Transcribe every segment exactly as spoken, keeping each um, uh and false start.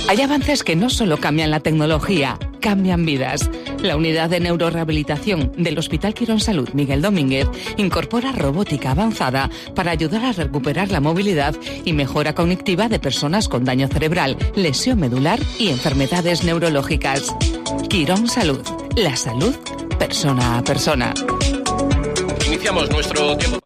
Hay avances que no solo cambian la tecnología, cambian vidas. La unidad de neurorehabilitación del Hospital Quirón Salud Miguel Domínguez incorpora robótica avanzada para ayudar a recuperar la movilidad y mejora cognitiva de personas con daño cerebral, lesión medular y enfermedades neurológicas. Quirón Salud, la salud persona a persona. Iniciamos nuestro tiempo.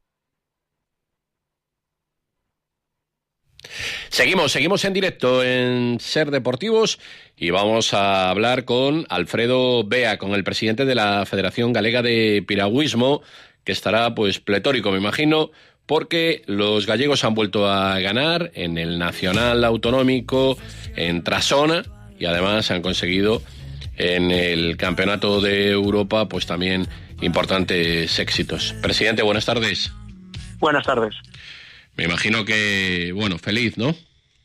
Seguimos, seguimos en directo en Ser Deportivos y vamos a hablar con Alfredo Bea, con el presidente de la Federación Galega de Piragüismo, que estará pues pletórico, me imagino, porque los gallegos han vuelto a ganar en el Nacional Autonómico en Trasona y además han conseguido en el Campeonato de Europa pues también importantes éxitos. Presidente, buenas tardes. Buenas tardes. Me imagino que, bueno, feliz, ¿no?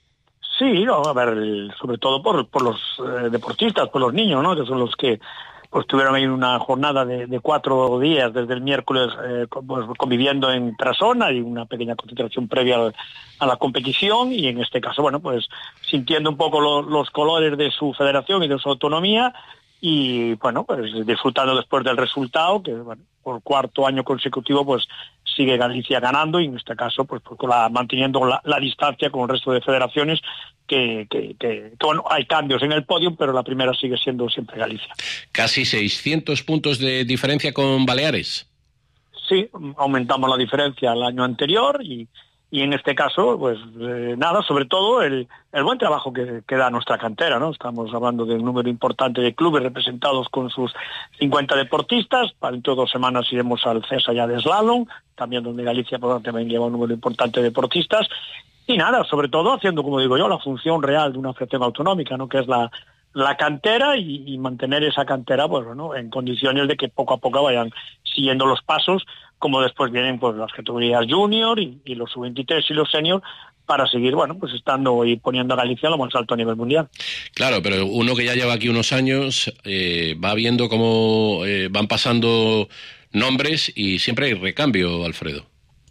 Sí, no, a ver, sobre todo por, por los eh, deportistas, por los niños, ¿no? Que son los que pues tuvieron ahí una jornada de, de cuatro días desde el miércoles eh, pues, conviviendo en Trasona y una pequeña concentración previa a, a la competición y en este caso, bueno, pues sintiendo un poco lo, los colores de su federación y de su autonomía y, bueno, pues disfrutando después del resultado, que, bueno, por cuarto año consecutivo, pues sigue Galicia ganando y en este caso pues, pues con la, manteniendo la, la distancia con el resto de federaciones que, que, que, que bueno, hay cambios en el podio, pero la primera sigue siendo siempre Galicia. Casi seiscientos puntos de diferencia con Baleares. Sí, aumentamos la diferencia al año anterior y, y en este caso, pues eh, nada, sobre todo el, el buen trabajo que, que da nuestra cantera, ¿no? Estamos hablando de un número importante de clubes representados con sus cincuenta deportistas. Dentro de dos semanas iremos al CESA ya de slalom, también donde Galicia por también lleva un número importante de deportistas. Y nada, sobre todo haciendo, como digo yo, la función real de una federación autonómica, ¿no? Que es la, la cantera y, y mantener esa cantera, pues, ¿no? En condiciones de que poco a poco vayan siguiendo los pasos, como después vienen pues las categorías junior y, y los sub veintitrés y los senior, para seguir, bueno, pues estando y poniendo a Galicia a lo más alto a nivel mundial. Claro, pero uno que ya lleva aquí unos años eh, va viendo cómo eh, van pasando nombres y siempre hay recambio, Alfredo.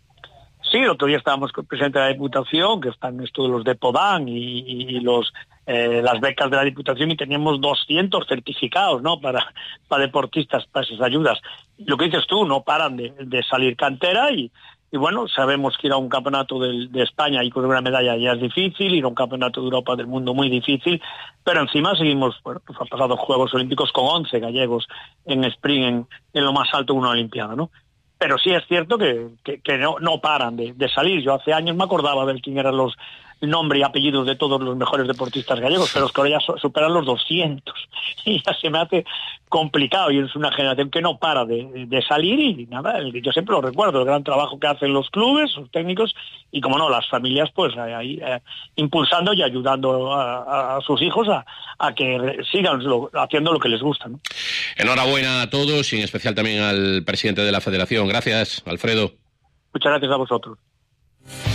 Sí, el otro día estábamos con el presidente de la Diputación, que están estos los de Podán y, y los eh, las becas de la Diputación, y teníamos doscientos certificados, ¿no? Para, para deportistas, para esas ayudas. Lo que dices tú, no paran de, de salir cantera y, y bueno, sabemos que ir a un campeonato de, de España y con una medalla ya es difícil, ir a un campeonato de Europa del mundo muy difícil, pero encima seguimos, bueno, pues han pasado Juegos Olímpicos con once gallegos en sprint en, en lo más alto de una Olimpiada, ¿no? Pero sí es cierto que, que, que no, no paran de, de salir. Yo hace años me acordaba de quién eran los nombre y apellidos de todos los mejores deportistas gallegos, pero es que ahora ya superan los doscientos y ya se me hace complicado y es una generación que no para de, de salir y nada, el, yo siempre lo recuerdo, el gran trabajo que hacen los clubes, los técnicos y como no, las familias pues ahí eh, impulsando y ayudando a, a sus hijos a, a que sigan lo, haciendo lo que les gusta, ¿no? Enhorabuena a todos y en especial también al presidente de la Federación. Gracias, Alfredo. Muchas gracias a vosotros.